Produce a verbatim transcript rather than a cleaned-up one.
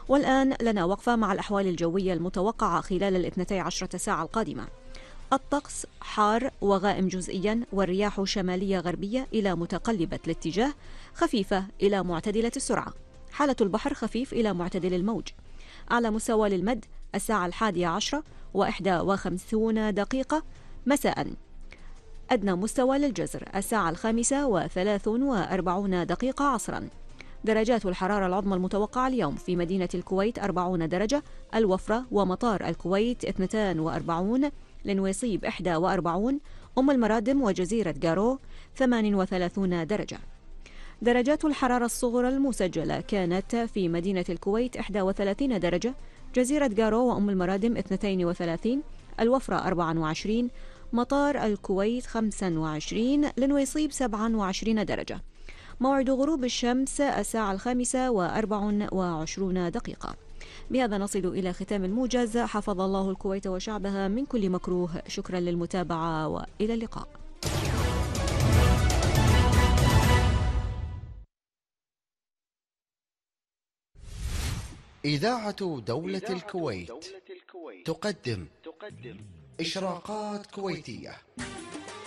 والآن لنا وقفة مع الأحوال الجوية المتوقعة خلال الاثنتي عشرة ساعة القادمة. الطقس حار وغائم جزئيا، والرياح شمالية غربية إلى متقلبة الاتجاه خفيفة إلى معتدلة السرعة. حالة البحر خفيف إلى معتدل الموج. على مستوى للمد الساعة الحادية عشرة وإحدى وخمسون دقيقة مساء. أدنى مستوى للجزر الساعة الخامسة وثلاث وأربعون دقيقة عصرا. درجات الحرارة العظمى المتوقعة اليوم في مدينة الكويت أربعون درجة، الوفرة ومطار الكويت اثنتين وأربعون، لنويصيب إحدى وأربعون، أم المرادم وجزيرة جارو ثمانية وثلاثون درجة. درجات الحرارة الصغرى المسجلة كانت في مدينة الكويت إحدى وثلاثين درجة، جزيرة جارو وأم المرادم اثنتين وثلاثين، الوفرة أربعة وعشرين، مطار الكويت خمسة وعشرين، لنويصيب سبعة وعشرين درجة. موعد غروب الشمس الساعة الخامسة وأربع وعشرون دقيقة. بهذا نصل إلى ختام الموجز. حفظ الله الكويت وشعبها من كل مكروه. شكرا للمتابعة وإلى اللقاء. إذاعة دولة الكويت تقدم إشراقات كويتية.